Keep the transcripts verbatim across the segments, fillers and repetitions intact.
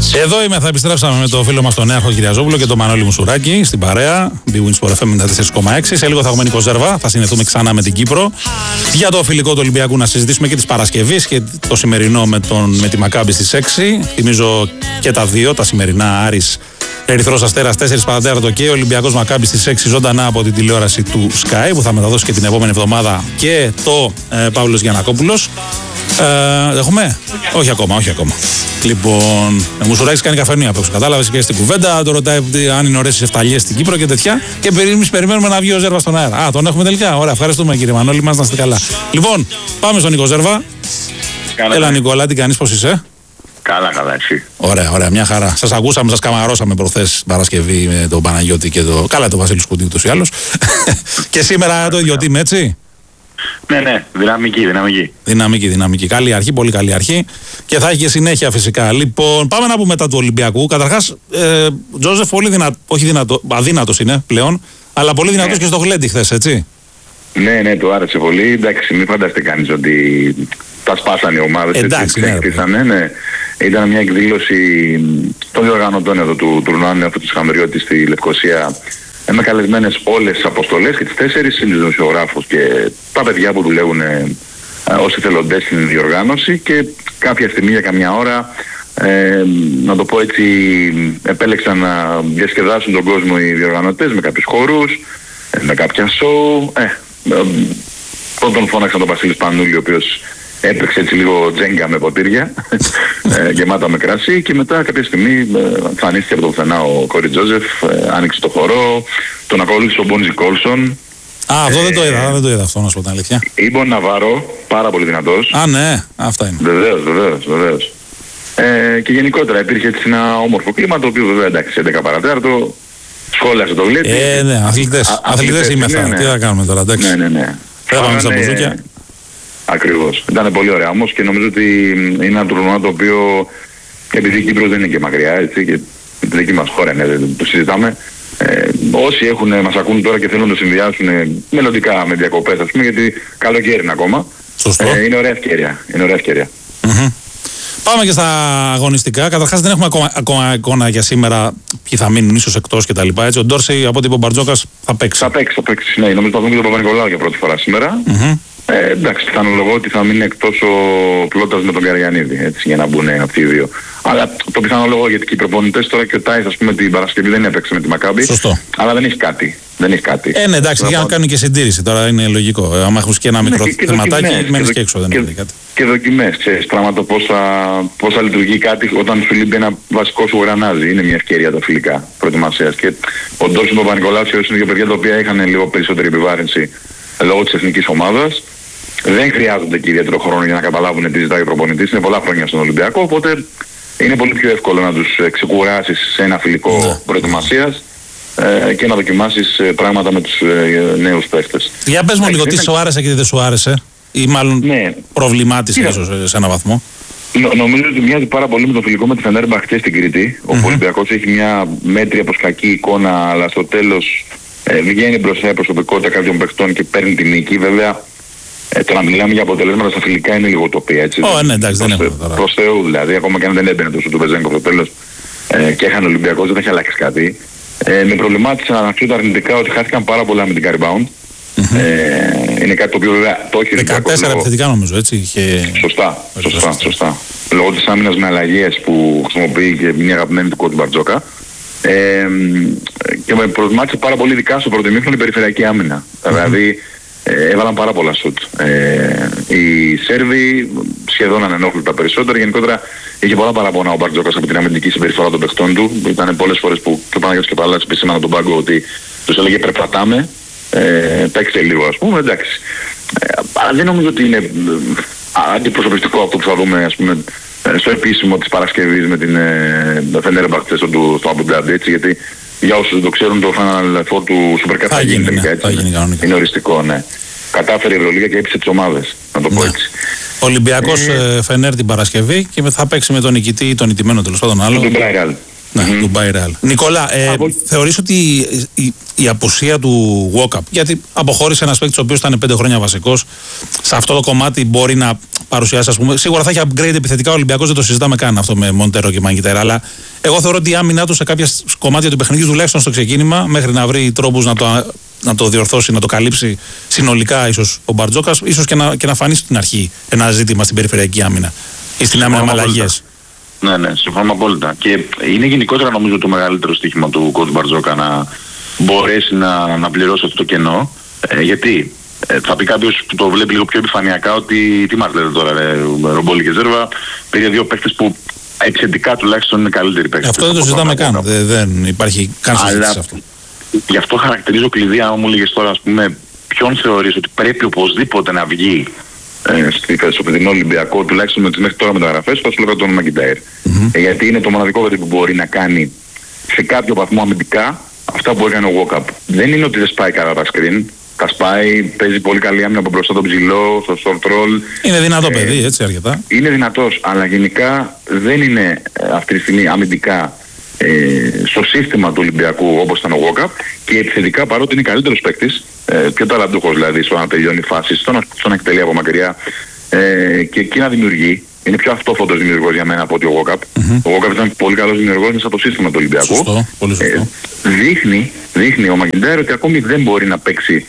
Εδώ είμαι, θα επιστρέψαμε με το φίλο μας τον Νέαρχο Κυριαζόπουλο και τον Μανώλη Μουσουράκη στην παρέα. Bwin Sport εφ εμ ενενήντα τέσσερα κόμμα έξι. Σε λίγο θα έχουμε Νίκο Ζέρβα, θα συνεχθούμε ξανά με την Κύπρο. Για το φιλικό του Ολυμπιακού να συζητήσουμε και της Παρασκευής και το σημερινό με, τον, με τη Μακάμπη στις έξι. Θυμίζω και τα δύο, τα σημερινά Άρης Ερυθρός Αστέρας τέσσερα παρατέταρτο και Ολυμπιακός Μακάμπη στις έξι ζωντανά από την τηλεόραση του Sky που θα μεταδώσει και την επόμενη εβδομάδα και το ε, Παύλος Γιαννακόπουλος. Ε, έχουμε? Όχι ακόμα, όχι ακόμα. Λοιπόν, ο Μουσουράκης κάνει καφενείο απ' έξω. Κατάλαβες και στην κουβέντα, το ρωτάει αν είναι ωραίες οι εφταλιές στην Κύπρο και τέτοια. Και εμείς περιμένουμε να βγει ο Ζέρβα στον αέρα. Α, τον έχουμε τελικά. Ωραία, ευχαριστούμε κύριε Μανώλη μας, να είστε καλά. Λοιπόν, πάμε στον Νίκο Ζέρβα. Καλά. Έλα Νικόλα, τι κάνεις, πώς είσαι? Καλά, καλά, εσύ. Ωραία, ωραία, μια χαρά. Σας ακούσαμε, σας καμαρώσαμε προχθές Παρασκευή με τον Παναγιώτη και το. Καλά, τον Βασίλη Σκουντή ούτως ή άλλως. Και σήμερα το ίδιο team, έτσι. Ναι, ναι, δυναμική, δυναμική. Δυναμική, δυναμική. Καλή αρχή, πολύ καλή αρχή. Και θα έχει και συνέχεια φυσικά. Λοιπόν, πάμε να πούμε μετά του Ολυμπιακού. Καταρχάς, ε, Τζόζεφ πολύ δυνατό, όχι δυνατό, αδύνατος είναι πλέον, αλλά πολύ δυνατός ναι. Και στο γλέντι χθες, έτσι. Ναι, ναι, του άρεσε πολύ. Εντάξει, μην φανταστεί κανείς ότι τα σπάσανε οι ομάδες. Εντάξει, έτσι, ναι, ναι. Ήταν μια εκδήλωση των διοργανωτών εδώ του τουρνουά αυτού του Χαμεριώτη στη Λευκοσία. Με καλεσμένες όλες τις αποστολές και τις τέσσερις δημοσιογράφους και τα παιδιά που δουλεύουν ε, ως εθελοντές στην διοργάνωση και κάποια στιγμή για καμιά ώρα ε, να το πω έτσι επέλεξαν να διασκεδάσουν τον κόσμο οι διοργανωτές με κάποιους χορούς, ε, με κάποια σοου. Ε, ε, πρώτον φώναξαν τον Βασίλη Σπανούλη ο οποίος έπαιξε έτσι λίγο τζέγκα με ποτήρια ε, γεμάτα με κρασί και μετά κάποια στιγμή ε, εμφανίστηκε από το πουθενά ο Κόρι Τζόζεφ, ε, άνοιξε το χορό, τον ακολούθησε ο Μπόνζι Κόλσον. Α, αυτό ε, δεν το είδα, δεν το είδα αυτό να σου πω την αλήθεια. Ήμπον Ναβάρο, πάρα πολύ δυνατός. Α, ναι, αυτά είναι. Βεβαίως, βεβαίως, βεβαίως. Ε, και γενικότερα υπήρχε έτσι ένα όμορφο κλίμα το οποίο βέβαια εντάξει, έντεκα παρατέταρτο σχόλασε το γλέτι. Ε, ναι, αθλητές, αθλητές είμαι αυτά, τι θα κάνουμε τώρα, εντάξει. Ναι, ναι, ναι. Φάγαμε στα μπουζούκια. Ακριβώς. Ήταν πολύ ωραία όμως και νομίζω ότι είναι ένα τουρνουά το οποίο επειδή η Κύπρος δεν είναι και μακριά, έτσι, και τη δική μας χώρα είναι, δεν το συζητάμε. Ε, όσοι έχουν, μας ακούν τώρα και θέλουν να το συνδυάσουν μελλοντικά με διακοπές, ας πούμε, γιατί καλοκαίρι είναι ακόμα. Σωστό. Ε, είναι ωραία ευκαιρία. Είναι ωραία ευκαιρία. Mm-hmm. Πάμε και στα αγωνιστικά. Καταρχάς δεν έχουμε ακόμα, ακόμα εικόνα για σήμερα ποιοι θα μείνουν ίσως εκτός κτλ. Ο Ντόρσεϊ από ό,τι είπε ο Μπαρτζόκας θα παίξει. Θα παίξει, θα παίξει. Ναι, νομίζω θα δούμε και τον Παπα-Νικολάου για πρώτη φορά σήμερα. Mm-hmm. Ε, εντάξει, πιθανολογώ ότι θα μείνει εκτός ο Πλώτας με τον Καριανίδη, έτσι, για να μπουν αυτοί οι δύο. Αλλά το πιθανολογώ γιατί και οι προπονητές τώρα και ο Τάις, ας πούμε, την Παρασκευή δεν έπαιξε με τη Μακάμπη. Σωστό. Αλλά δεν έχει κάτι. Δεν έχει κάτι. Ε, ναι, εντάξει, για να κάνουν και συντήρηση τώρα είναι λογικό. Ε, άμα έχουν και ένα μικρό ναι, και θεματάκι, μένεις και, και έξω, δεν είναι κάτι. Και δοκιμές, ξέρεις, πράγματα πώς θα, πώς θα λειτουργεί κάτι όταν σου λείπει ένα βασικό σου γρανάζι. Είναι μια ευκαιρία τα φιλικά προετοιμασίας. Και ο Ντόρσεϊ και ο Παπα-Νικολάου είναι δύο παιδιά τα οποία είχαν λίγο περισσότερη επιβάρυνση λόγω της εθνικής ομάδας. Δεν χρειάζονται και ιδιαίτερο χρόνο για να καταλάβουν τι ζητάει ο προπονητής. Είναι πολλά χρόνια στον Ολυμπιακό, οπότε είναι πολύ πιο εύκολο να τους ξεκουράσεις σε ένα φιλικό ναι. προετοιμασίας ε, και να δοκιμάσεις πράγματα με τους ε, νέους παίχτες. Για πες μου λίγο, τι σου άρεσε και τι δεν σου άρεσε, ή μάλλον ναι. προβλημάτισε ίσως σε έναν βαθμό. Νο, νομίζω ότι μοιάζει πάρα πολύ με το φιλικό με τη Φενέρμπαχτσε στην Κρήτη. Mm-hmm. Ο Ολυμπιακός έχει μια μέτρια προς κακή εικόνα, αλλά στο τέλος ε, βγαίνει μπροστά η προσωπικότητα κάποιων παιχτών και παίρνει τη νίκη. Βέβαια, Ε, το να μιλάμε για αποτελέσματα στα φιλικά είναι λίγο τοπία, έτσι. Oh, ναι, εντάξει, δεν έχουμε τώρα. Προς Θεού δηλαδή, ακόμα και αν δεν έμπαινε τόσο του Βεζέγκο στο τέλος ε, και έχανε ο Ολυμπιακός, δεν έχει αλλάξει κάτι. Ε, με προβλημάτισε να αναφέρω αρνητικά ότι χάθηκαν πάρα πολλά με την car rebound. Mm-hmm. Ε, είναι κάτι το οποίο βέβαια το έχει δεκατέσσερα επιθετικά νομίζω, έτσι. Είχε... Σωστά, σωστά, σωστά, σωστά. Λόγω της άμυνας με αλλαγές που χρησιμοποιεί και μια αγαπημένη του κόντου Μπαρτζόκα. Ε, και με προβλημάτισε πάρα πολύ ειδικά στο πρώτο ημίχρονο η περιφερειακή άμυνα. Mm-hmm. Δηλαδή Ε, έβαλαν πάρα πολλά σουτ. Ε, οι Σέρβοι σχεδόν ανενόχλητα περισσότερα. Γενικότερα είχε πολλά παραπονά ο Μπαρτζόκας από την αμυντική συμπεριφορά των παιχτών του. Ήταν πολλές φορές που και ο Παναγιώτης και ο Παλάτης επισήμαναν τον πάγκο ότι τους έλεγε περπατάμε, ε, παίξτε λίγο ας πούμε, εντάξει. Ε, αλλά δεν νομίζω ότι είναι ε, αντιπροσωπευτικό αυτό που θα δούμε ας πούμε, στο επίσημο της Παρασκευής με την ε, Φενέρμπαχτσε στο, στο Αμπουντάμπι, έτσι, γιατί για όσους δεν το ξέρουν, το Final Four του Super Cup θα γίνει τελικά, έτσι. Είναι οριστικό, ναι. Κατάφερε η Ευρωλίγα και έπεισε τις ομάδες, να το πω έτσι. Ολυμπιακός ε... Φενέρ την Παρασκευή και θα παίξει με τον νικητή ή τον ηττημένο τέλος πάντων άλλο. Τον Μπράι Ρεάλ. Ναι, mm. του Μπάι Ρεάλ. Νικόλα, ε, Από... θεωρείς ότι η, η, η απουσία του Walkup, γιατί αποχώρησε ένας παίκτης ο οποίος ήταν πέντε χρόνια βασικός, σε αυτό το κομμάτι μπορεί να παρουσιάσει, ας πούμε, σίγουρα θα έχει upgrade επιθετικά ο Ολυμπιακός, δεν το συζητάμε καν αυτό με Μοντέρο και Μαγκιτέρα, αλλά εγώ θεωρώ ότι η άμυνά του σε κάποια κομμάτια του παιχνιδιού, τουλάχιστον στο ξεκίνημα, μέχρι να βρει τρόπους να το, να το διορθώσει, να το καλύψει συνολικά ίσως ο Μπαρτζόκας, ίσως και να, και να φανεί στην αρχή ένα ζήτημα στην περιφερειακή άμυνα ή στην άμυνα με αλλαγές. Ναι, ναι, συμφωνώ απόλυτα. Και είναι γενικότερα νομίζω το μεγαλύτερο στοίχημα του coach Μπαρτζόκα να μπορέσει να, να πληρώσει αυτό το κενό. Ε, γιατί ε, θα πει κάποιος που το βλέπει λίγο πιο επιφανειακά ότι τι μας λέτε τώρα, ρε, Ρομπόλη και Ζέρβα, πήρε δύο παίκτες που επιθετικά τουλάχιστον είναι καλύτεροι παίκτες. Αυτό δεν το συζητάμε καν. Δεν, δεν υπάρχει καν συζήτηση σε αυτό. Γι' αυτό χαρακτηρίζω κλειδί, αν μου λέγες τώρα, ας πούμε, ποιον θεωρείς ότι πρέπει οπωσδήποτε να βγει στο φετινό Ολυμπιακό, τουλάχιστον με τις μέχρι τώρα μεταγραφές, θα σου λέγα τον Μαγκιντάιρ. Mm-hmm. Ε, γιατί είναι το μοναδικό παιδί που μπορεί να κάνει σε κάποιο βαθμό αμυντικά αυτά που έκανε ο Walkup. Δεν είναι ότι δεν σπάει καλά τα screen. Τα σπάει, παίζει πολύ καλή άμυνα από μπροστά τον ψηλό, στο short roll. Είναι δυνατό ε, παιδί, έτσι αρκετά. Είναι δυνατός, αλλά γενικά δεν είναι αυτή τη στιγμή αμυντικά ε, στο σύστημα του Ολυμπιακού όπως ήταν ο Walkup, και επιθετικά, παρότι είναι καλύτερος παίκτης, ε, πιο ταλαντούχος δηλαδή στο να τελειώνει φάσεις, στο να, στο να εκτελεί από μακριά ε, και εκεί να δημιουργεί. Είναι πιο αυτόφωτος δημιουργός για μένα από ότι ο Walkup. Mm-hmm. Ο Walkup ήταν πολύ καλός δημιουργός μέσα από το σύστημα του Ολυμπιακού. Σωστό, πολύ σωστό. Ε, δείχνει, δείχνει ο Μαγκιντάιρ ότι ακόμη δεν μπορεί να παίξει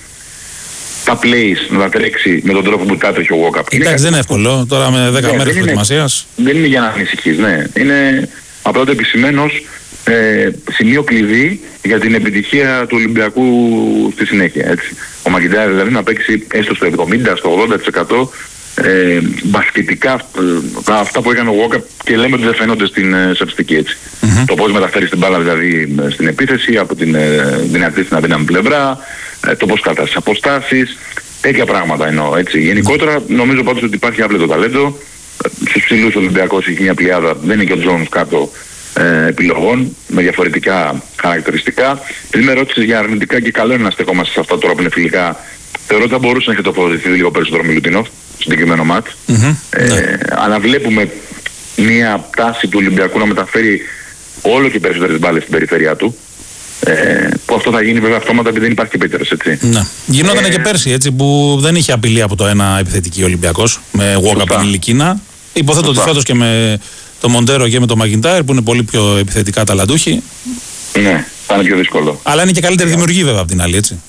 τα plays, να τα τρέξει με τον τρόπο που τα έτρεχε ο Walkup. Εντάξει, δεν είναι εύκολο τώρα με δέκα ναι, μέρες προετοιμασίας. Δεν είναι για να ανησυχείς, ναι. Είναι απλά το επισημένος ε, σημείο κλειδί για την επιτυχία του Ολυμπιακού στη συνέχεια. Έτσι. Ο Μαγκιντάιρ δηλαδή να παίξει έστω στο εβδομήντα, στο ογδόντα τοις εκατό ε, μπασκετικά ε, αυτά που έκανε ο Walkup, και λέμε ότι δεν φαίνονται στην ε, στατιστική, έτσι. Mm-hmm. Το πώς μεταφέρει την μπάλα δηλαδή στην επίθεση, από την ε, δυνατή στην αδύναμη πλευρά, ε, το πώς κρατάς τις αποστάσεις, τέτοια πράγματα εννοώ, έτσι. Γενικότερα νομίζω πάντως ότι υπάρχει άπλετο ταλέντο. Στους ψηλούς Ολυμπιακός έχει μια πλειάδα, δεν είναι και ο Τζόνς κάτω ε, επιλογών με διαφορετικά χαρακτηριστικά. Πριν με ρώτησες για αρνητικά, και καλό είναι να στεκόμαστε σε αυτά τώρα που είναι φιλικά, θεωρώ ότι θα μπορούσε να έχει τοποθετηθεί λίγο περισσότερο Μιλουτίνοφ στο συγκεκριμένο μάτ. Mm-hmm. Ε, yeah. Αλλά βλέπουμε μια τάση του Ολυμπιακού να μεταφέρει όλο και περισσότερες μπάλες στην περιφέρεια του. Ε, που αυτό θα γίνει βέβαια αυτόματα επειδή δεν υπάρχει και Πίτερς, έτσι. Ναι. Γινόταν ε, και πέρσι, έτσι, που δεν είχε απειλή από το ένα επιθετική Ολυμπιακός με Walkup Ενηλικίνα. Υποθέτω ότι φέτος και με το Μοντέρο και με το Μαγκιντάιρ που είναι πολύ πιο επιθετικά ταλαντούχοι. Ναι, θα είναι πιο δύσκολο. Αλλά είναι και καλύτερη yeah. δημιουργή βέβαια από την άλλη, έτσι.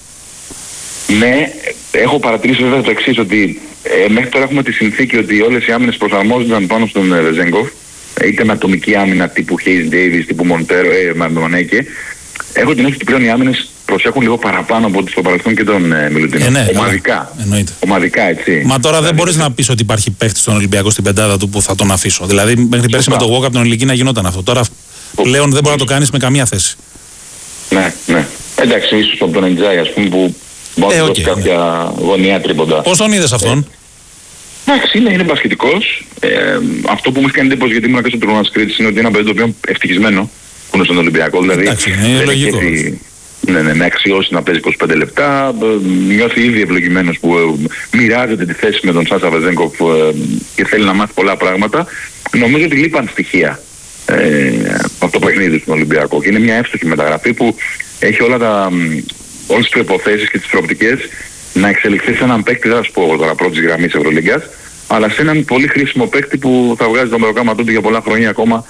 Ναι, έχω παρατηρήσει βέβαια το εξής, ότι ε, μέχρι τώρα έχουμε τη συνθήκη ότι όλες οι άμυνες προσαρμόζονταν πάνω στον Βεζέγκοφ, ε, είτε με ατομική άμυνα τύπου Hayes Davis, τύπου Μοντέρο, ε, Μανέκε. Έχω την αίσθηση ότι πλέον οι άμυνες προσέχουν λίγο παραπάνω από ό,τι στο παρελθόν και τον ε, Μιλουτίνοφ. Ε, ναι, ομαδικά. Εννοείται. Ομαδικά, έτσι. Μα τώρα δεν μπορείς να πεις ότι υπάρχει παίχτης στον Ολυμπιακό στην πεντάδα του που θα τον αφήσω. Δηλαδή μέχρι πέρσι με το Walkup από τον Ενηλικίνα γινόταν αυτό. Τώρα πλέον δεν μπορεί να το κάνεις με καμία θέση. Ναι, ναι. Εντάξει, ίσως από τον Εντζάι, ας πούμε, που μπορεί να δώσει κάποια γωνιά τρίποντα. Πώς τον είδες αυτόν? Εντάξει, είναι, είναι μπασκετικός. Ε, αυτό που μου έχει κάνει εντύπωση, γιατί ήμουν και στο τουρνουά της Κρήτης, είναι ότι είναι ένα παιδί το οποίο ευτυχισμένο που είναι στον Ολυμπιακό. Δηλαδή, εντάξει, είναι λογικό. Ναι, ναι, με αξιώσει να παίζει είκοσι πέντε λεπτά. Νιώθει ήδη ευλογημένος που ε, μοιράζεται τη θέση με τον Σάσα Βεζέγκοφ ε, και θέλει να μάθει πολλά πράγματα. Νομίζω ότι λείπαν στοιχεία ε, από το παιχνίδι στον Ολυμπιακό. Και είναι μια εύστοχη μεταγραφή που έχει όλα τα, όλες τις προϋποθέσεις και τις προοπτικές να εξελιχθεί σε έναν παίκτη, δεν θα σου πω τώρα πρώτης γραμμής Ευρωλίγκας, αλλά σε έναν πολύ χρήσιμο παίκτη που θα βγάζει το μεροκάμα του για πολλά χρόνια ακόμα.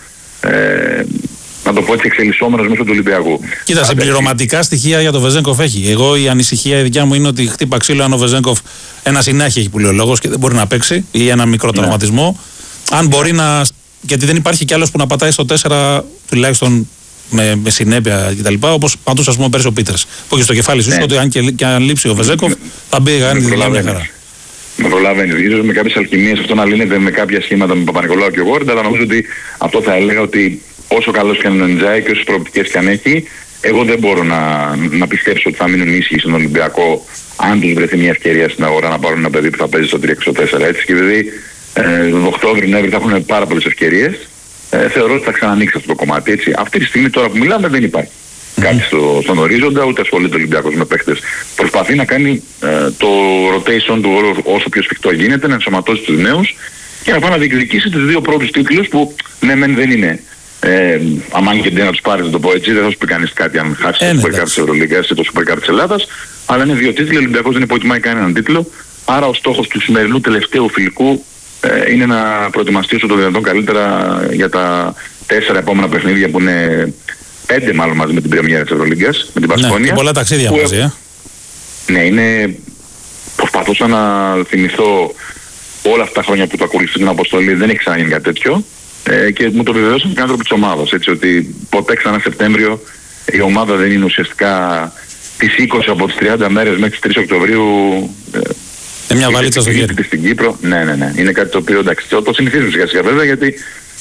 Ε, να το πω έτσι, εξελισσόμενος μέσω του Ολυμπιακού. Κοίτα, συμπληρωματικά στοιχεία για τον Βεζέγκοφ έχει. Εγώ η ανησυχία η δικιά μου είναι ότι χτύπα ξύλο αν ο Βεζέγκοφ ένα συνάχη έχει που λέει ο λόγος και δεν μπορεί να παίξει, ή ένα μικρό τραυματισμό. Yeah. Αν μπορεί να. Γιατί δεν υπάρχει κι άλλος που να πατάει στο τέσσερα τουλάχιστον με, με συνέπεια κτλ. Όπως πάντως ας πούμε πέρσι ο Πίτερς. Που έχει στο κεφάλι σου yeah. ότι αν και, και αν λείψει ο Βεζέγκοφ θα μπει κάνει τη δουλειά μια χαρά. Με προλαβαίνει. Ίσως με κάποιες αλχημίες αυτό να λύνεται με κάποια σχήματα με Παπα-Νικολάου και ο Γόρντα, αλλά νομίζω ότι αυτό θα έλεγα ότι όσο καλός και αν είναι ο Εντζάι και όσες προοπτικές και αν έχει, εγώ δεν μπορώ να, να πιστέψω ότι θα μείνουν ίσχυοι στον Ολυμπιακό αν τους βρεθεί μια ευκαιρία στην αγορά να πάρουν ένα παιδί που θα παίζει στο τρία και στο τέσσερα. Έτσι, και επειδή ε, τον Οκτώβρη-Νοέμβρη θα έχουν πάρα πολλές ευκαιρίες, ε, θεωρώ ότι θα ξανανοίξει αυτό το κομμάτι. Έτσι. Αυτή τη στιγμή τώρα που μιλάμε δεν υπάρχει mm-hmm. κάτι στο, στον ορίζοντα, ούτε ασχολείται ο Ολυμπιακός με παίκτες. Προσπαθεί να κάνει ε, το rotation του όσο πιο σφιχτό γίνεται, να ενσωματώσει τους νέους και να πάει να διεκδικήσει τους δύο πρώτους τίτλους που ναι μεν δεν είναι Ε, αμάν και να τους πάρεις, να το πω έτσι, δεν θα σου πει κανείς κάτι αν χάσει ε, το Super Cup της Ευρωλίγκας ή το Super Cup της Ελλάδας, αλλά είναι δύο τίτλοι, ο Ολυμπιακός δεν υποτιμάει κανέναν τίτλο, άρα ο στόχος του σημερινού τελευταίου φιλικού ε, είναι να προετοιμαστεί όσο το δυνατόν καλύτερα για τα τέσσερα επόμενα παιχνίδια που είναι πέντε μάλλον μαζί με την πρεμιέρα της Ευρωλίγκας, με την Βασκόνια. Ναι, και πολλά ταξίδια μαζί, ε. Ναι, είναι... Προσπαθούσα να θυμηθώ όλα αυτά τα χρόνια που το ακολουθεί την αποστολή, δεν έχει ξαναγίνει κάτι τέτοιο. Ε, και μου το επιβεβαιώσαν και οι άνθρωποι της ομάδας, έτσι, ότι ποτέ ξανά Σεπτέμβριο η ομάδα δεν είναι ουσιαστικά τις είκοσι από τις τριάντα μέρες μέχρι τις τρεις Οκτωβρίου ε, ε, μια βαλίτσα στο χέρι στην Κύπρο. Ναι, ναι, ναι. Είναι κάτι το οποίο εντάξει, το συνηθίζουμε σιγά σιγά βέβαια, γιατί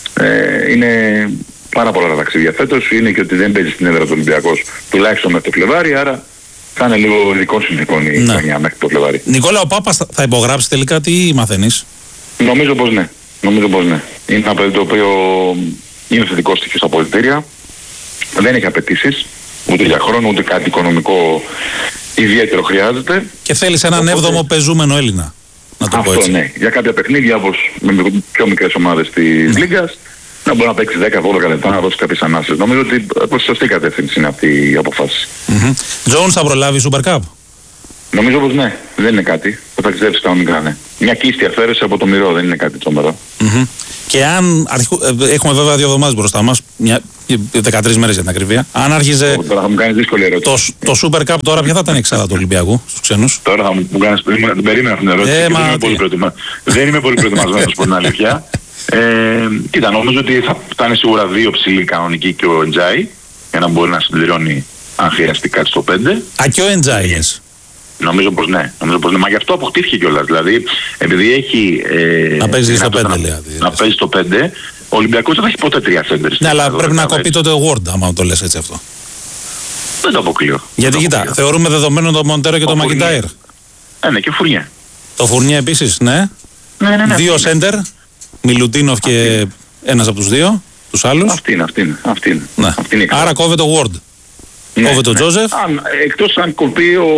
ε, είναι πάρα πολλά τα ταξίδια φέτος, είναι και ότι δεν παίζει στην έδρα του Ολυμπιακός τουλάχιστον μέχρι το Φλεβάρι, άρα θα είναι λίγο ειδικό συνθηκών η ναι. χρονιά μέχρι το Φλεβάρι. Νικόλα, ο Πάπας θα υπογράψει τελικά, τι μαθαίνεις? Νομίζω πως ναι. Νομίζω πως ναι. Είναι ένα παιδί το οποίο είναι θετικό στοιχείο στα αποδυτήρια. Δεν έχει απαιτήσεις, ούτε για χρόνο, ούτε κάτι οικονομικό ιδιαίτερο χρειάζεται. Και θέλεις έναν Οπότε... έβδομο πεζούμενο Έλληνα. Να το αυτό πω έτσι. Ναι. Για κάποια παιχνίδια, όπως με πιο μικρές ομάδες της ναι. Λίγκας, να μπορεί να παίξει δέκα δώδεκα λεπτά, να δώσει κάποιες ανάσες. Νομίζω ότι προς σωστή κατεύθυνση είναι αυτή η αποφάση. Jones mm-hmm. θα προλάβει Super Cup? Νομίζω πως ναι, δεν είναι κάτι. Θα ταξιδέψει κανονικά, ναι. Μια κλείστη αφαίρεση από το μυρό, δεν είναι κάτι τσόμπαρο. Mm-hmm. Και αν αρχου... έχουμε βέβαια δύο εβδομάδες μπροστά μας, μια... δεκατρείς μέρες για την ακρίβεια. Αν άρχιζε oh, τώρα θα μου κάνεις δύσκολη ερώτηση. Το, το Super Cup τώρα, ποια θα ήταν η εξάδα του Ολυμπιακού στους ξένους? Τώρα θα μου κάνεις, την περίμενα αυτήν την ερώτηση. Ε, μα... δεν, είμαι πολύ προετοιμα... δεν είμαι πολύ προετοιμασμένος από την αλήθεια. Ε, κοίτα, νομίζω ότι θα φτάνει σίγουρα δύο ψηλοί κανονικοί και ο Εντζάι, για να μπορεί να συμπληρώνει αν χρειαστεί κάτι στο πέντε. Α, και ο Εντζάι λες? Νομίζω πως ναι, νομίζω πως ναι, μα γι' αυτό αποκτήθηκε κιόλας. Δηλαδή, επειδή έχει... Ε, να παίζει στο πέντε, λέει. Να παίζει στο πέντε, ο Ολυμπιακός δεν θα έχει ποτέ τρία σέντερ. Ναι, αλλά πρέπει να κοπεί τότε ο Ward, άμα το λες έτσι αυτό. Δεν το αποκλείω. Γιατί το κοίτα, αποκλείω. θεωρούμε δεδομένο το Μοντέρο και το Μακιντάιρ. Ε, ναι, και Φουρνιέ. Το Φουρνιέ επίσης, ναι. Ναι, ναι, ναι. Δύο σέντερ, Μιλουτίνοφ και ένας από τους δύο, τους άλλους. Αυτή είναι, αυτή είναι. Αυτή είναι. Ναι. Αυτή είναι. Άρα κόβεται ο Ward. Ναι, κόβεται ο ναι. Τζόζεφ. Αν, εκτός αν κοπεί ο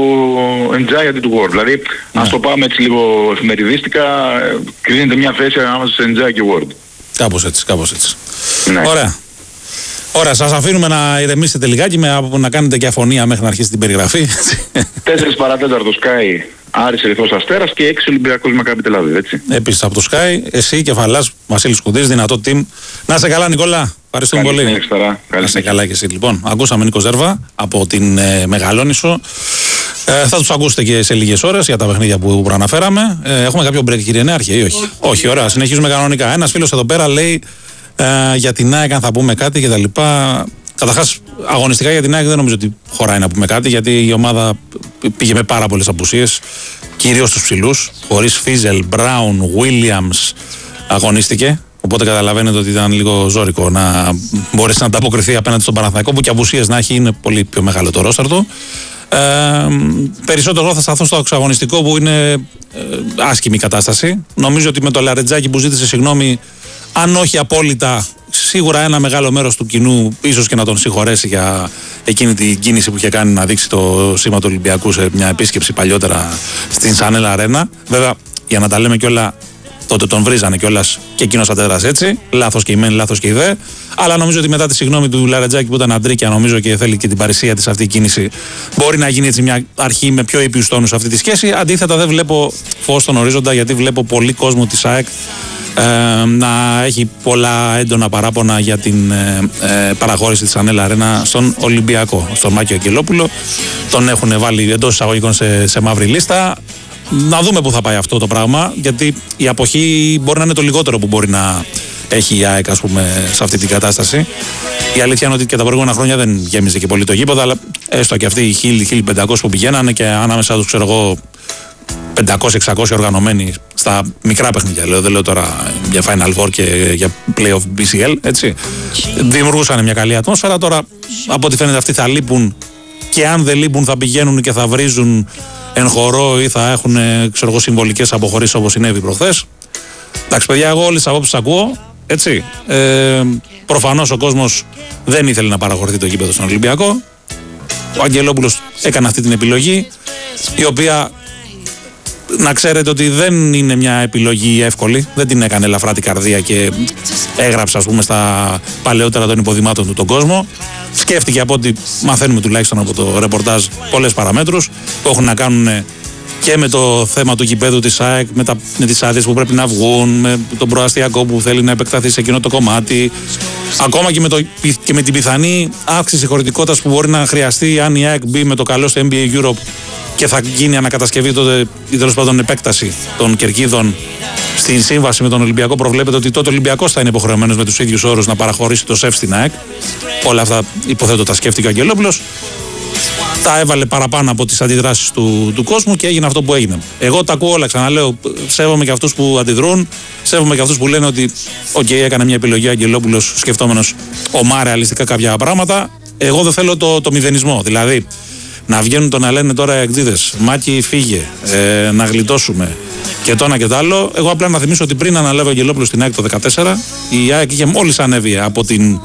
Εντζάι αντί του Ward. Δηλαδή, ναι. Ας το πάμε έτσι λίγο εφημεριδίστικα, κρίνεται μια θέση ανάμεσα σε Εντζάι και Ward. Κάπως έτσι, κάπως έτσι. Ναι. Ωραία. Ωραία, σας αφήνουμε να ηρεμήσετε λιγάκι, με, να κάνετε και αφωνία μέχρι να αρχίσει την περιγραφή. Τέσσερις παρατέταρτο Sky, Άρης Ερυθρός Αστέρας και έξι Ολυμπιακός Μακάμπι Τελ-Αβίβ, έτσι. Επίσης από το Sky, εσύ Κεφαλάς, Βασίλης Κουντής, δυνατό team. Να σε καλά, Νικόλα. Ευχαριστούμε Καλή πολύ. Συνέχεια, να σε καλά και εσύ. Λοιπόν, ακούσαμε Νίκο Ζέρβα από την ε, Μεγαλόνισσο. Ε, θα τους ακούσετε και σε λίγες ώρες για τα παιχνίδια που προαναφέραμε. Ε, έχουμε κάποιο break, κύριε Νέαρχε, ή όχι? Όχι, όχι, ωραία, συνεχίζουμε κανονικά. Ένας φίλος εδώ πέρα λέει ε, για την ΑΕΚ αν θα πούμε κάτι και τα λοιπά. Καταρχάς, αγωνιστικά για την ΑΕΚ δεν νομίζω ότι χωράει να πούμε κάτι, γιατί η ομάδα πήγε με πάρα πολλές απουσίες, κυρίως στους ψηλούς. Χωρίς Φίζελ, Μπράουν, Βίλιαμς αγωνίστηκε. Οπότε καταλαβαίνετε ότι ήταν λίγο ζώρικο να μπορέσει να ανταποκριθεί απέναντι στον Παναθηναϊκό, που και απουσίες να έχει, είναι πολύ πιο μεγάλο το ρόστερ του. Ε, περισσότερο θα σταθώ στο εξαγωνιστικό, που είναι ε, άσχημη κατάσταση. Νομίζω ότι με το Λαρετζάκι που ζήτησε συγγνώμη, αν όχι απόλυτα, σίγουρα ένα μεγάλο μέρος του κοινού ίσως και να τον συγχωρέσει για εκείνη την κίνηση που είχε κάνει να δείξει το σήμα του Ολυμπιακού σε μια επίσκεψη παλιότερα στην Σανέλα Αρένα. Βέβαια, για να τα λέμε κιόλα, τότε τον βρίζανε κιόλας και εκείνος αντέδρασε έτσι. Λάθος και η μεν, λάθος και η δε. Αλλά νομίζω ότι μετά τη συγγνώμη του Λαρετζάκη, που ήταν αντρίκια, νομίζω και θέλει και την παρησία της αυτή η κίνηση, μπορεί να γίνει έτσι μια αρχή με πιο ήπιους τόνους σε αυτή τη σχέση. Αντίθετα, δεν βλέπω φως στον ορίζοντα, γιατί βλέπω πολύ κόσμο της ΑΕΚ ε, να έχει πολλά έντονα παράπονα για την ε, ε, παραχώρηση της Ανέλα Αρένα στον Ολυμπιακό, στον Μάκιο Αγγελόπουλο. Τον έχουν βάλει εντός εισαγωγικών σε, σε μαύρη λίστα. Να δούμε πού θα πάει αυτό το πράγμα, γιατί η αποχή μπορεί να είναι το λιγότερο που μπορεί να έχει η ΑΕΚ, ας πούμε, σε αυτή την κατάσταση. Η αλήθεια είναι ότι και τα προηγούμενα χρόνια δεν γέμιζε και πολύ το γήπεδο, αλλά έστω και αυτοί οι χίλια πεντακόσιοι που πηγαίνανε και ανάμεσα τους, ξέρω εγώ, πεντακόσιοι εξακόσιοι οργανωμένοι στα μικρά παιχνίδια, λέω, δεν λέω τώρα για Final Four και για Playoff μπι σι ελ, έτσι, δημιουργούσαν μια καλή ατμόσφαιρα. Τώρα, από ό,τι φαίνεται, αυτοί θα λείπουν, και αν δεν λείπουν θα πηγαίνουν και θα βρίζουν εν χορό ή θα έχουν, ξέρω εγώ, συμβολικές αποχωρήσεις, όπως συνέβη προχθές. Εντάξει, παιδιά, εγώ όλες τις απόψεις ακούω, έτσι. Ε, προφανώς ο κόσμος δεν ήθελε να παραχωρηθεί το γήπεδο στον Ολυμπιακό. Ο Αγγελόπουλος έκανε αυτή την επιλογή, η οποία να ξέρετε ότι δεν είναι μια επιλογή εύκολη. Δεν την έκανε ελαφρά την καρδία και έγραψε, ας πούμε, στα παλαιότερα των υποδημάτων του τον κόσμο. Σκέφτηκε, από ό,τι μαθαίνουμε τουλάχιστον από το ρεπορτάζ, πολλές παραμέτρους που έχουν να κάνουν και με το θέμα του γηπέδου της ΑΕΚ, με, τα, με τις άδειες που πρέπει να βγουν, με τον προαστιακό που θέλει να επεκταθεί σε εκείνο το κομμάτι, ακόμα και με, το, και με την πιθανή αύξηση χωρητικότητας που μπορεί να χρειαστεί αν η ΑΕΚ μπει με το καλό στο N B A Europe και θα γίνει ανακατασκευή τότε, ή τέλος πάντων επέκταση των κερκίδων. Στην σύμβαση με τον Ολυμπιακό προβλέπεται ότι τότε ο Ολυμπιακός θα είναι υποχρεωμένος με τους ίδιους όρους να παραχωρήσει το ΣΕΦ στην ΑΕΚ. Όλα αυτά υποθέτω τα σκέφτηκε ο Αγγελόπουλος. Τα έβαλε παραπάνω από τις αντιδράσεις του, του κόσμου και έγινε αυτό που έγινε. Εγώ τα ακούω όλα, ξαναλέω. Σέβομαι και αυτούς που αντιδρούν, σέβομαι και αυτούς που λένε ότι οκ, okay, έκανε μια επιλογή ο Αγγελόπουλος σκεφτόμενος ομά ρεαλιστικά κάποια πράγματα. Εγώ δεν θέλω το, το μηδενισμό. Δηλαδή, να βγαίνουν το να λένε τώρα οι εκτζίδες, Μάκη φύγε, ε, να γλιτώσουμε και το ένα και το άλλο. Εγώ απλά να θυμίσω ότι πριν αναλάβει ο Αγγελόπουλος στην ΑΕΚ το δύο χιλιάδες δεκατέσσερα, η ΑΕΚ είχε μόλις ανέβει από την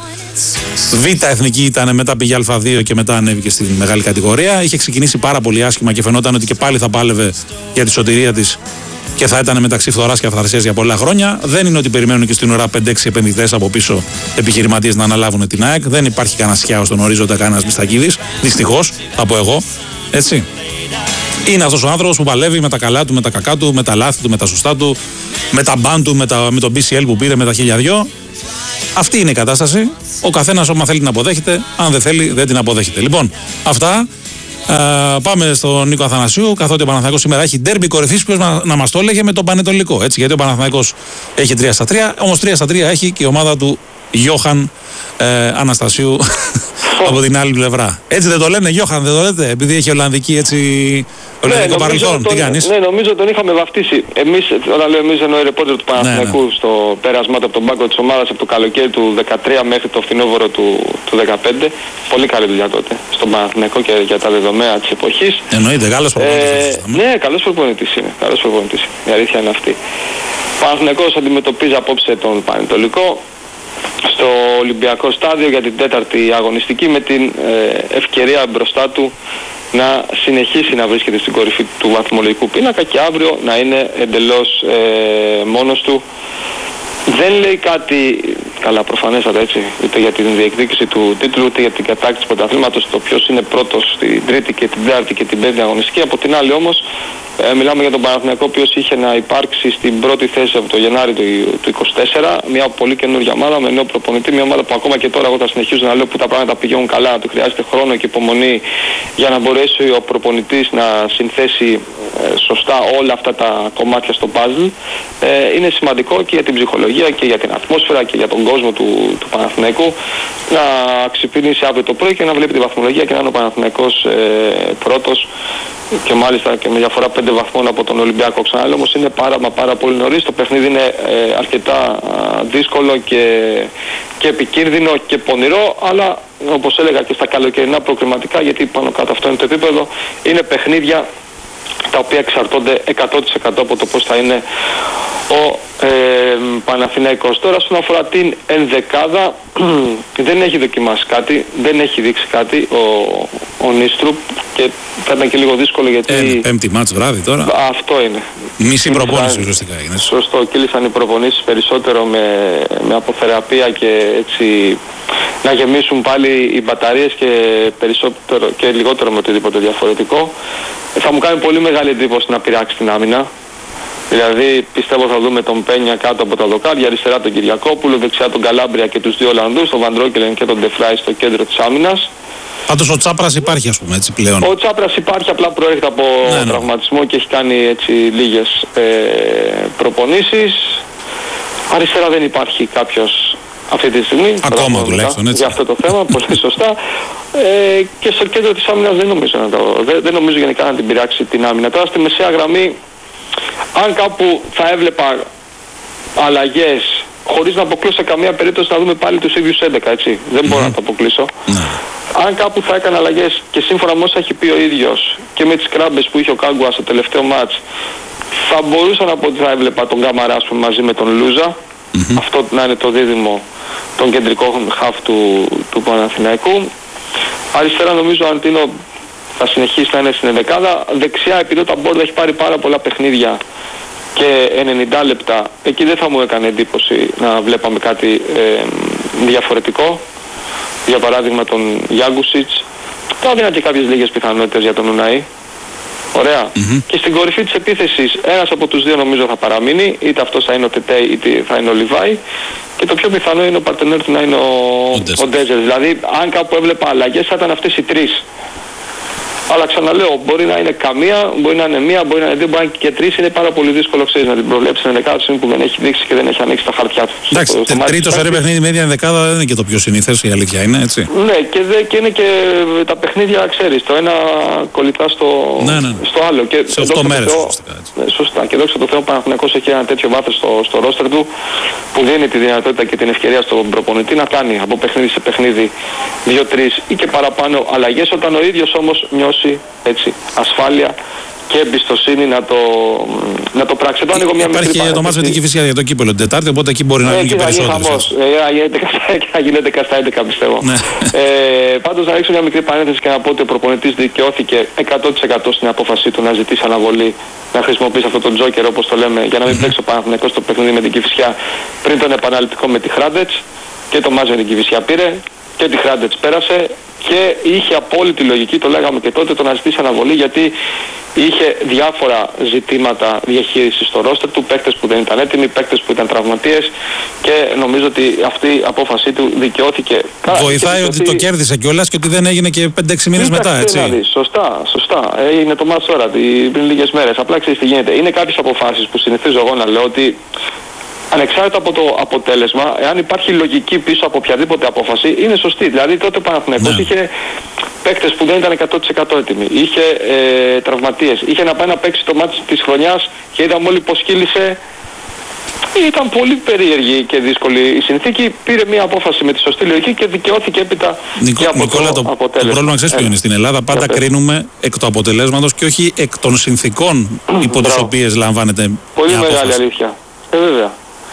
Β' εθνική, ήταν, μετά πήγε Α2 και μετά ανέβηκε στην μεγάλη κατηγορία. Είχε ξεκινήσει πάρα πολύ άσχημα και φαινόταν ότι και πάλι θα πάλευε για τη σωτηρία της και θα ήταν μεταξύ φθοράς και αυθαρσίας για πολλά χρόνια. Δεν είναι ότι περιμένουν και στην ώρα πέντε έξι επενδυτές από πίσω επιχειρηματίες να αναλάβουν την ΑΕΚ. Δεν υπάρχει κανένα σκιάο στον ορίζοντα, κανένας Μιστακίδης. Δυστυχώς, θα πω εγώ. Έτσι. Είναι αυτός ο άνθρωπος που παλεύει με τα καλά του, με τα κακά του, με τα λάθη του, με τα σωστά του, με τα μπαν του, με, τα, με το μπι σι ελ που πήρε, με τα χίλια δυο. Αυτή είναι η κατάσταση. Ο καθένας, όμα θέλει, την αποδέχεται. Αν δεν θέλει, δεν την αποδέχεται. Λοιπόν, αυτά. Uh, πάμε στον Νίκο Αθανασίου, καθότι ο Παναθηναϊκός σήμερα έχει ντέρμπι κορυφής, ποιος να, να μας το έλεγε, με τον Πανετολικό. Έτσι, γιατί ο Παναθηναϊκός έχει τρία στα τρία, όμως τρία στα τρία έχει και η ομάδα του Γιώχαν ε, Αναστασίου από την άλλη πλευρά. Έτσι δεν το λένε, Γιώχαν, δεν το λέτε, επειδή έχει ολλανδική έτσι. Ολλανδικό ναι, παρελθόν, τον, τι κάνεις? Ναι, νομίζω τον είχαμε βαφτίσει. Εμείς, όταν λέω εμείς, εννοώ οι ρεπόρτερ του Παναθηναϊκού, ναι, ναι, στο πέρασμα από τον πάγκο της ομάδας από το καλοκαίρι του δεκατρία μέχρι το φθινόβορο του, του δεκαπέντε. Πολύ καλή δουλειά τότε στον Παναθηναϊκό και για τα δεδομένα της εποχής. Εννοείται, καλός προπονητής. Ε, ναι, καλός προπονητής είναι. Καλός προπονητής. Η αλήθεια είναι αυτή. Ο Παναθηναϊκός αντιμετωπίζει απόψε τον Πανετολικό στο Ολυμπιακό στάδιο για την τέταρτη αγωνιστική, με την ε, ευκαιρία μπροστά του να συνεχίσει να βρίσκεται στην κορυφή του βαθμολογικού πίνακα και αύριο να είναι εντελώς ε, μόνος του. Δεν λέει κάτι, καλά προφανέστατα έτσι, ούτε για την διεκδίκηση του τίτλου, ούτε για την κατάκτηση του πρωταθλήματος, το ποιος είναι πρώτος στην τρίτη και την τέταρτη και την πέμπτη αγωνιστική. Από την άλλη όμως, ε, μιλάμε για τον Παναθηναϊκό, ο οποίος είχε να υπάρξει στην πρώτη θέση από το Γενάρη του, του είκοσι τέσσερα, μια πολύ καινούργια ομάδα με νέο προπονητή, μια ομάδα που ακόμα και τώρα εγώ θα συνεχίζω να λέω που τα πράγματα πηγαίνουν καλά, του χρειάζεται χρόνο και υπομονή για να μπορέσει ο προπονητής να συνθέσει ε, σωστά όλα αυτά τα κομμάτια στο puzzle. Ε, είναι σημαντικό και για την ψυχολογία και για την ατμόσφαιρα και για τον κόσμο του, του Παναθηναϊκού να ξυπνήσει αύριο το πρωί και να βλέπει τη βαθμολογία και να είναι ο Παναθηναϊκός ε, πρώτος και μάλιστα και με διαφορά πέντε βαθμών από τον Ολυμπιακό. Ξανά όμως είναι πάρα μα πάρα πολύ νωρίς. Το παιχνίδι είναι ε, αρκετά α, δύσκολο και, και επικίνδυνο και πονηρό, αλλά όπως έλεγα και στα καλοκαιρινά προκριματικά, γιατί πάνω κάτω αυτό είναι το επίπεδο, είναι παιχνίδια τα οποία εξαρτώνται εκατό τοις εκατό από το πώς θα είναι ο ε, Παναθηναϊκός. Τώρα, όσον αφορά την ενδεκάδα, δεν έχει δοκιμάσει κάτι, δεν έχει δείξει κάτι ο, ο Νίστρουπ και θα ήταν και λίγο δύσκολο γιατί... Ε, πέμπτη μάτς βράδυ τώρα. Αυτό είναι. Μισή προπόνηση ουσιαστικά έγινε. Σωστό, κύλησαν οι προπονήσεις περισσότερο με, με αποθεραπεία και έτσι να γεμίσουν πάλι οι μπαταρίες και, περισσότερο, και λιγότερο με οτιδήποτε διαφορετικό. Θα μου κάνει πολύ μεγάλη εντύπωση να πειράξει την άμυνα. Δηλαδή πιστεύω θα δούμε τον Πένια κάτω από τα δοκάρια, αριστερά τον Κυριακόπουλο, δεξιά τον Καλάμπρια και τους δύο Ολλανδούς, τον Βαντρόκελεν και τον Ντεφράι στο κέντρο της άμυνας. Πάντως ο Τσάπρας υπάρχει, ας πούμε, έτσι πλέον. Ο Τσάπρας υπάρχει, απλά προέρχεται από ναι, ναι. τραυματισμό και έχει κάνει έτσι λίγες ε, προπονήσεις. Αριστερά δεν υπάρχει κάποιος αυτή τη στιγμή. Ακόμα τουλάχιστον έτσι. Για αυτό το θέμα, πολύ σωστά. Ε, και στο κέντρο της άμυνας δεν νομίζω, να το, δεν, δεν νομίζω γενικά να την πειράξει την άμυνα. Τώρα στη μεσαία γραμμή, αν κάπου θα έβλεπα αλλαγές, χωρίς να αποκλείσω σε καμία περίπτωση, να δούμε πάλι τους ίδιους έντεκα, έτσι. Δεν μπορώ mm-hmm. να το αποκλείσω. Mm-hmm. Αν κάπου θα έκανε αλλαγές και σύμφωνα με όσα έχει πει ο ίδιος και με τις κράμπες που είχε ο Κάγκουα στο τελευταίο μάτς, θα μπορούσα να πω ότι θα έβλεπα τον Καμαρά μαζί με τον Λούζα. Mm-hmm. Αυτό να είναι το δίδυμο των κεντρικών χαφ του, του Παναθηναϊκού. Αριστερά νομίζω αν τίνω θα συνεχίσει να είναι στην ενδεκάδα. Δεξιά, επειδή ο Ταμπόρδα έχει πάρει πάρα πολλά παιχνίδια και ενενήντα λεπτά, εκεί δεν θα μου έκανε εντύπωση να βλέπαμε κάτι ε, διαφορετικό. Για παράδειγμα τον Γιάγκουσιτς, θα έδινα και κάποιες λίγες πιθανότητες για τον Ουναή. Ωραία. Mm-hmm. Και στην κορυφή της επίθεσης ένας από τους δύο νομίζω θα παραμείνει, είτε αυτός θα είναι ο Τετέι είτε θα είναι ο Λιβάη, και το πιο πιθανό είναι ο παρτενέρ του να είναι ο, ο Ντέζερ. Δηλαδή αν κάπου έβλεπα αλλαγές θα ήταν αυτές οι τρεις. Αλλά ξαναλέω, μπορεί να είναι καμία, μπορεί να είναι μία, μπορεί να είναι δύο, μπορεί να είναι και τρεις. Είναι πάρα πολύ δύσκολο, ξέρεις, να την προβλέψει την ενδεκάδα που δεν έχει δείξει και δεν έχει ανοίξει τα χαρτιά του. Εντάξει, τρίτο σε ρε παιχνίδι με ίδια ενδεκάδα δεν είναι και το πιο συνήθες, η αλήθεια είναι, έτσι. Ναι, και, δε, και είναι και τα παιχνίδια, ξέρεις, το ένα κολλητά στο, ναι, ναι. στο άλλο. Και σε οκτώ μέρες, ουσιαστικά. Ναι, σωστά. Και δόξα τω Θεώ, ο Παναθηναϊκός έχει ένα τέτοιο βάθος στο, στο ρόστερ του που δίνει τη δυνατότητα και την ευκαιρία στον προπονητή να κάνει από παιχνίδι σε παιχνίδι δύο-τρεις ή και παραπάνω αλλαγές, όταν ο ίδιος όμως νιώσει έτσι, ασφάλεια και εμπιστοσύνη να το, να το πράξει. Εδώ ανοίγω μια Υπάρχει και το μάτς με την Κηφισιά για το κύπελλο την Τετάρτη, οπότε εκεί μπορεί να γίνει και περισσότερες. Θα γίνει έντεκα στα έντεκα πιστεύω. ε, πάντως να ρίξω μια μικρή παρένθεση και να πω ότι ο προπονητής δικαιώθηκε εκατό τοις εκατό στην απόφασή του να ζητήσει αναβολή, να χρησιμοποιήσει αυτό το τζόκερ όπως το λέμε, για να μην παίξει ο Παναθηναϊκός στο παιχνίδι με την Κηφισιά πριν τον επαναληπτικό με τη Χράντετς, και το μάτς με την Κηφισιά πήρε και τη Χράντετς πέρασε. Και είχε απόλυτη λογική, το λέγαμε και τότε, το να ζητήσει αναβολή, γιατί είχε διάφορα ζητήματα διαχείρισης στο ρόστερ του, παίκτες που δεν ήταν έτοιμοι, παίκτες που ήταν τραυματίες, και νομίζω ότι αυτή η απόφασή του δικαιώθηκε. Βοηθάει ότι το κέρδισε κιόλας και ότι δεν έγινε και πέντε έξι μήνες μετά, έτσι. Δηλαδή, σωστά, σωστά. Είναι το μάτς τώρα, πριν λίγες μέρες. Απλά ξέρεις τι γίνεται. Είναι κάποιες αποφάσεις που συνηθίζω εγώ να λέω ότι, ανεξάρτητα από το αποτέλεσμα, εάν υπάρχει λογική πίσω από οποιαδήποτε απόφαση, είναι σωστή. Δηλαδή τότε ο Παναθηναϊκός ναι. είχε παίκτες που δεν ήταν εκατό τοις εκατό έτοιμοι, είχε ε, τραυματίες, είχε να πάει να παίξει το μάτι της χρονιάς και είδαμε όλοι πως κύλησε. Ήταν πολύ περίεργη και δύσκολη η συνθήκη. Πήρε μια απόφαση με τη σωστή λογική και δικαιώθηκε έπειτα Νικο, και από Νικόλα, το, το αποτέλεσμα. Το πρόβλημα ξέρεις ποιο είναι στην Ελλάδα. Πάντα yeah, κρίνουμε εκ του αποτελέσματος και όχι εκ των συνθήκων υπό τις οποίες λαμβάνεται πολύ μια μεγάλη απόφαση. Αλήθεια. Ε, βέβαια.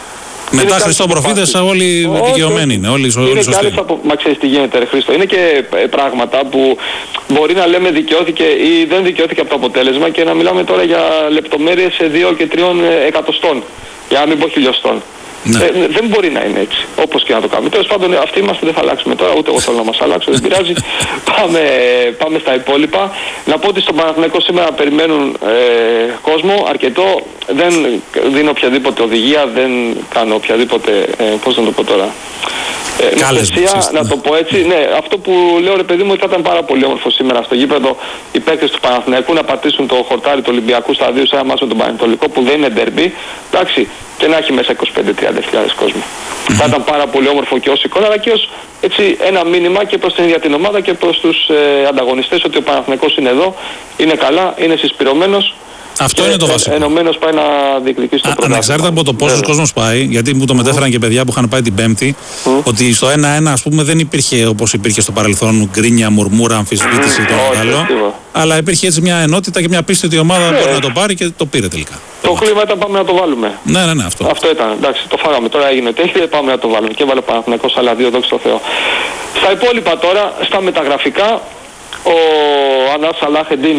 Μετά Χριστό προφήτες όλοι δικαιωμένοι είναι. Όλοι, όλοι είναι σωστοί. Από... Μα ξέρεις τι γίνεται ρε Χρήστο. Είναι και πράγματα που μπορεί να λέμε δικαιώθηκε ή δεν δικαιώθηκε από το αποτέλεσμα, και να μιλάμε τώρα για λεπτομέρειες σε δύο και τριών εκατοστών. Για να μην πω χιλιοστών. Ναι. Ε, δεν μπορεί να είναι έτσι, όπως και να το κάνουμε. Τέλος πάντων, αυτοί είμαστε, δεν θα αλλάξουμε τώρα, ούτε εγώ θέλω να μας αλλάξω, δεν πειράζει. πάμε, πάμε στα υπόλοιπα. Να πω ότι στον Παναθηναϊκό σήμερα περιμένουν ε, κόσμο αρκετό. Δεν δίνω οποιαδήποτε οδηγία, δεν κάνω οποιαδήποτε, ε, πώς να το πω τώρα, ε, νοθεσία, να το πω έτσι. Ναι, αυτό που λέω ρε παιδί μου, θα ήταν πάρα πολύ όμορφο σήμερα στο γήπεδο οι παίκτες του Παναθηναϊκού να πατήσουν το χορτάρι του Ολυμπιακού σταδίου σε ένα μάτσο με τον Πανετολικό που δεν είναι ντερμπι. Εντάξει, και να έχει μέσα είκοσι πέντε με τριάντα χιλιάδες κόσμο. Mm-hmm. Θα ήταν πάρα πολύ όμορφο και ως εικόνα, αλλά και ως έτσι, ένα μήνυμα και προς την ίδια την ομάδα και προς τους ε, ανταγωνιστές ότι ο Παναθηναϊκός είναι εδώ, είναι καλά, είναι συσπηρωμένος. Αυτό και είναι το βασικό. Ενωμένος πάει να διεκδικήσει το πρωτάθλημα. Ανεξάρτητα από το πόσος κόσμος πάει, γιατί μου το μετέφεραν mm. και παιδιά που είχαν πάει την Πέμπτη, mm. ότι στο ένα ένα ας πούμε δεν υπήρχε όπως υπήρχε στο παρελθόν γκρίνια, μουρμούρα, αμφισβήτηση mm. το άλλο. Αλλά υπήρχε έτσι μια ενότητα και μια πίστη ότι η ομάδα yeah. μπορεί να το πάρει και το πήρε τελικά. Το κλίμα ήταν πάμε να το βάλουμε. Ναι, ναι, ναι, αυτό. Αυτό ήταν. Εντάξει, το φάγαμε. Τώρα έγινε τέλειο, πάμε να το βάλουμε. Και έβαλε Παναθηναϊκός άλλα δύο, δόξα τω Θεώ. Στα υπόλοιπα τώρα, στα μεταγραφικά, ο Ανάς Σαλάχεντιν.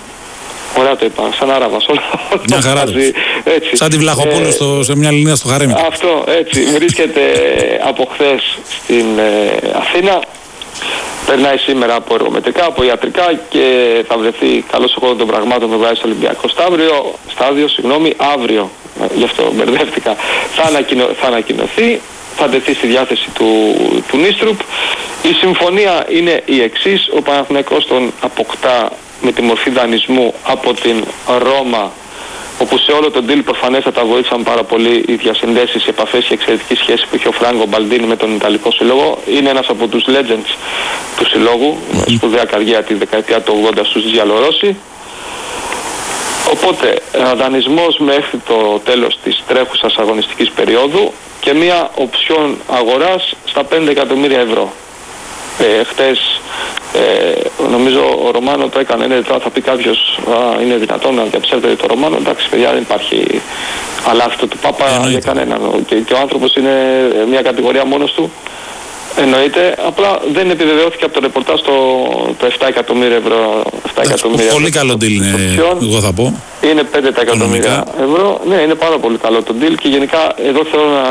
Ωραία το είπα, σαν Άραβας. Μια χαρά του. Σαν τη Βλαχοπούλου ε, σε μια λινία στο χαρέμι. Αυτό, έτσι. Βρίσκεται από χθες στην ε, Αθήνα. Περνάει σήμερα από εργομετρικά, από ιατρικά και θα βρεθεί καλώς ο χώρος των πραγμάτων με βάση στο Ολυμπιακό στάδιο, στάδιο, συγγνώμη, αύριο. Γι' αυτό μπερδεύτηκα. Θα, ανακοινω, θα ανακοινωθεί, θα τεθεί στη διάθεση του, του Νίστρουπ. Η συμφωνία είναι η εξής. Ο Παναθηναϊκός τον αποκτά με τη μορφή δανεισμού από την Ρώμα, όπου σε όλο τον deal προφανέστατα βοήθησαν πάρα πολύ οι διασυνδέσεις, οι επαφές και η εξαιρετική σχέση που είχε ο Φράγκο Μπαλντίνη με τον Ιταλικό Σύλλογο. Είναι ένας από τους legends του Συλλόγου, mm-hmm. σπουδαία καριέρα τη δεκαετία του ογδόντα στους Γιαλορώσοι. Οπότε, δανεισμός μέχρι το τέλος της τρέχουσας αγωνιστικής περίοδου και μια οψιόν αγοράς στα πέντε εκατομμύρια ευρώ. Ε, χτες ε, νομίζω ο Ρωμάνο το έκανε, ναι, τώρα θα πει κάποιος α, είναι δυνατόν να διαψεύδεται το Ρωμάνο. Εντάξει παιδιά, δεν υπάρχει αλάθητο του Πάπα για κανέναν, και, και ο άνθρωπος είναι μια κατηγορία μόνος του. Εννοείται, απλά δεν επιβεβαιώθηκε από το ρεπορτάζ το, το επτά εκατομμύρια ευρώ. επτά εκατομμύρια πολύ καλό deal είναι, εγώ θα πω. Είναι πέντε εκατομμύρια ευρώ. Ναι, είναι πάρα πολύ καλό το deal και γενικά εδώ θέλω να,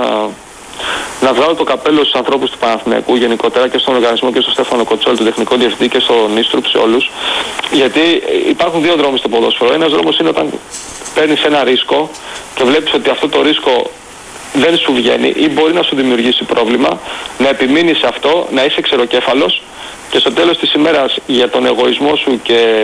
να βγάλω το καπέλο στους ανθρώπους του Παναθηναϊκού γενικότερα και στον οργανισμό και στον Στέφανο Κοτσόλη, τον τεχνικό διευθυντή και στον Ίστρουp, σε όλους. Γιατί υπάρχουν δύο δρόμοι στο ποδόσφαιρο. Ένας δρόμος είναι όταν παίρνεις ένα ρίσκο και βλέπεις ότι αυτό το ρίσκο δεν σου βγαίνει ή μπορεί να σου δημιουργήσει πρόβλημα, να επιμείνεις σε αυτό, να είσαι ξεροκέφαλος και στο τέλος της ημέρας για τον εγωισμό σου και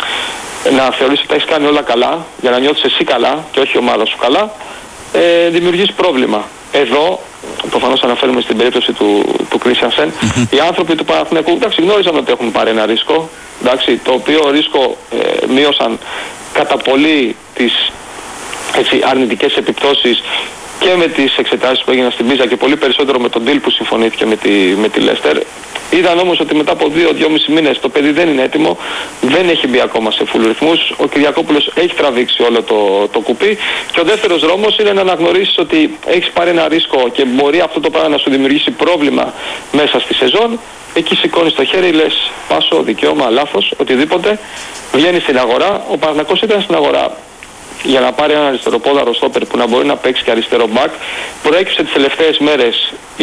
να θεωρείς ότι τα έχεις κάνει όλα καλά, για να νιώθεις εσύ καλά και όχι η ομάδα σου καλά, ε, δημιουργείς πρόβλημα. Εδώ, προφανώς αναφέρουμε στην περίπτωση του, του Christiansen, mm-hmm. οι άνθρωποι του Παναθηναϊκού, εντάξει, γνώριζαν ότι έχουν πάρει ένα ρίσκο, εντάξει, το οποίο ρίσκο ε, μείωσαν κατά πολύ τις έτσι, αρνητικές επιπτώσεις και με τις εξετάσεις που έγιναν στην Πίζα και πολύ περισσότερο με τον deal που συμφωνήθηκε με τη, με τη Leicester. Είδαν όμως ότι μετά από δύο δυόμισι μήνες το παιδί δεν είναι έτοιμο, δεν έχει μπει ακόμα σε full ρυθμούς, ο Κυριακόπουλος έχει τραβήξει όλο το, το κουπί και ο δεύτερος δρόμος είναι να αναγνωρίσεις ότι έχεις πάρει ένα ρίσκο και μπορεί αυτό το πράγμα να σου δημιουργήσει πρόβλημα μέσα στη σεζόν. Εκεί σηκώνεις το χέρι, λες πάσο, δικαίωμα, λάθος, οτιδήποτε, βγαίνεις στην αγορά. Ο Παναθηναϊκός ήταν στην αγορά για να πάρει ένα αριστεροπόδαρο στόπερ που να μπορεί να παίξει και αριστερό μπακ. Προέκυψε τις τελευταίες μέρες η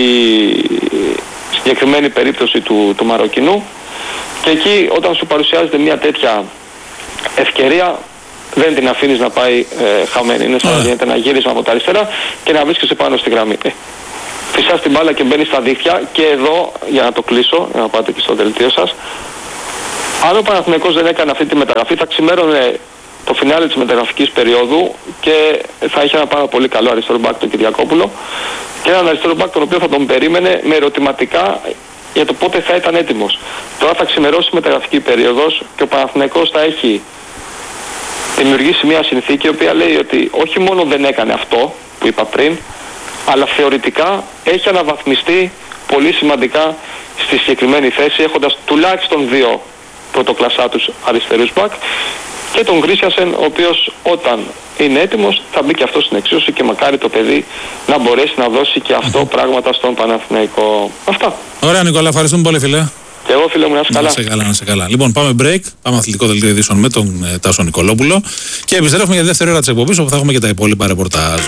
συγκεκριμένη περίπτωση του, του Μαροκινού και εκεί όταν σου παρουσιάζεται μια τέτοια ευκαιρία δεν την αφήνεις να πάει ε, χαμένη. Είναι σαν να γίνεται ένα γύρισμα από τα αριστερά και να βρίσκεσαι πάνω στη γραμμή. Ε, φυσάς την μπάλα και μπαίνεις στα δίχτυα και εδώ, για να το κλείσω, για να πάτε και στο δελτίο σας, αν ο Παναθηναϊκός δεν έκανε αυτή τη μεταγραφή θα ξημέρωνε το φινάλε της μεταγραφικής περίοδου και θα είχε ένα πάρα πολύ καλό αριστερό μπακ τον Κυριακόπουλο και έναν αριστερό μπακ τον οποίο θα τον περίμενε με ερωτηματικά για το πότε θα ήταν έτοιμος. Τώρα θα ξημερώσει η μεταγραφική περίοδος και ο Παναθηναϊκός θα έχει δημιουργήσει μια συνθήκη η οποία λέει ότι όχι μόνο δεν έκανε αυτό που είπα πριν, αλλά θεωρητικά έχει αναβαθμιστεί πολύ σημαντικά στη συγκεκριμένη θέση, έχοντας τουλάχιστον δύο πρωτοκλασσάτους αριστερούς μπακ και τον Christiansen, ο οποίος όταν είναι έτοιμος θα μπει και αυτό στην εξίσωση και μακάρι το παιδί να μπορέσει να δώσει και αυτό πράγματα στον Παναθηναϊκό. Αυτά. Ωραία Νικόλα, ευχαριστούμε πολύ φίλε. Και εγώ φίλε μου, να είσαι καλά. Να είσαι καλά, να είσαι καλά. Λοιπόν, πάμε break, πάμε αθλητικό δελτίο ειδήσεων με τον ε, Τάσο Νικολόπουλο και επιστρέφουμε για τη δεύτερη ώρα της εκπομπής όπου θα έχουμε και τα υπόλοιπα ρεπορτάζ.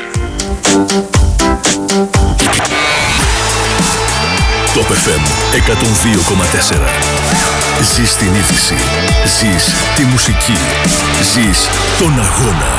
Top εφ εμ εκατόν δύο κόμμα τέσσερα. Ζεις την είδηση, ζεις τη μουσική, ζεις τον αγώνα.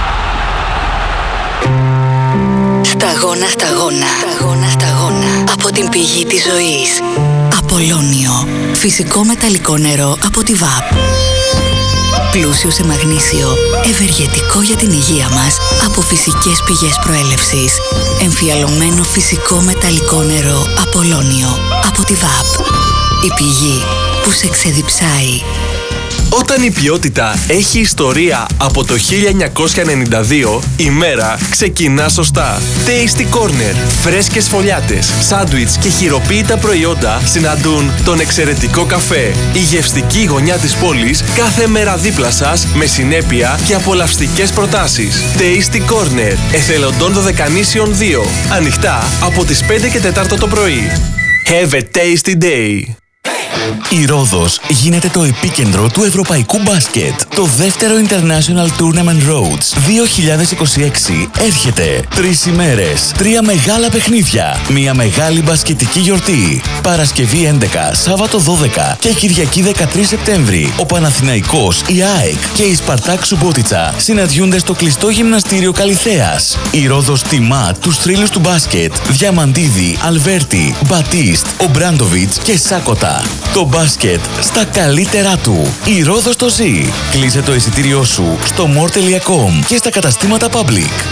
Σταγόνα, σταγόνα, σταγόνα, σταγόνα. Από την πηγή της ζωής. Απολώνιο. Φυσικό μεταλλικό νερό από τη ΒΑΠ. Πλούσιο σε μαγνήσιο, ευεργετικό για την υγεία μας από φυσικές πηγές προέλευσης. Εμφιαλωμένο φυσικό μεταλλικό νερό Απολώνιο από τη ΒΑΠ. Η πηγή που σε ξεδιψάει. Όταν η ποιότητα έχει ιστορία από το χίλια εννιακόσια ενενήντα δύο, η μέρα ξεκινά σωστά. Tasty Corner, φρέσκες φωλιάτες, σάντουιτς και χειροποίητα προϊόντα συναντούν τον εξαιρετικό καφέ. Η γευστική γωνιά της πόλης κάθε μέρα δίπλα σας με συνέπεια και απολαυστικές προτάσεις. Tasty Corner, εθελοντών Δωδεκανήσιων δύο. Ανοιχτά από τις πέντε και τέσσερα το πρωί. Have a tasty day. Η Ρόδος γίνεται το επίκεντρο του ευρωπαϊκού μπάσκετ. Το δεύτερο International Tournament Rhodes δύο χιλιάδες είκοσι έξι έρχεται. Τρεις ημέρες, τρία μεγάλα παιχνίδια, μια μεγάλη μπασκετική γιορτή. Παρασκευή έντεκα, Σάββατο δώδεκα και Κυριακή δεκατρείς Σεπτέμβρη. Ο Παναθηναϊκός, η ΑΕΚ και η Σπαρτάκ Σουμπότιτσα συναντιούνται στο κλειστό γυμναστήριο Καλιθέας. Η Ρόδος τιμά τους θρύλους του μπάσκετ Διαμαντίδη, Αλβέρτη, Μπατίστ, Ομπράντοβιτς και Σάκοτα. Το μπάσκετ στα καλύτερά του. Η Ρόδος το ζει. Κλείσε το εισιτήριό σου στο μορ τελεία κομ και στα καταστήματα Public.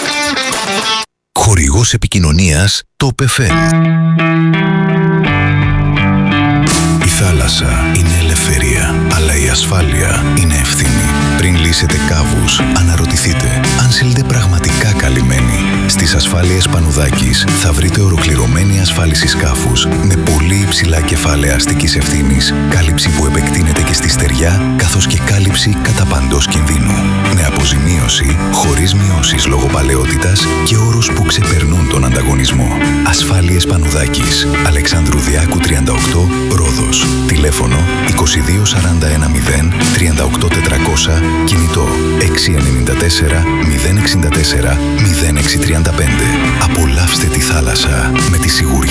Χορηγός επικοινωνίας Top εφ εμ. Η θάλασσα είναι ελευθερία, αλλά η ασφάλεια είναι ευθύνη. Πριν λύσετε κάβους, αναρωτηθείτε αν ζείτε πραγματικά καλυμμένοι. Στις ασφάλειες Πανουδάκης θα βρείτε ολοκληρωμένη ασφάλιση σκάφους με πολύ υψηλά κεφάλαια αστικής ευθύνης, κάλυψη που επεκτείνεται και στη στεριά, καθώς και κάλυψη κατά παντός κινδύνου. Με αποζημίωση, χωρίς μειώσεις λόγω παλαιότητας και όρους που ξεπερνούν τον ανταγωνισμό. Ασφάλειες Πανουδάκης. Αλεξάνδρου Διάκου τριάντα οκτώ, Ρόδος. Τηλέφωνο είκοσι δύο σαράντα ένα μηδέν τριάντα οκτώ τετρακόσια. Κινητό έξι εννιά τέσσερα μηδέν εξήντα τέσσερα μηδέν έξι τριάντα πέντε. Απολαύστε τη θάλασσα με τη σιγουριά